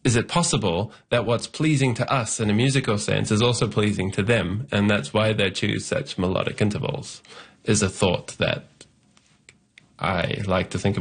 is it possible that what's pleasing to us in a musical sense is also pleasing to them, and that's why they choose such melodic intervals, is a thought that I like to think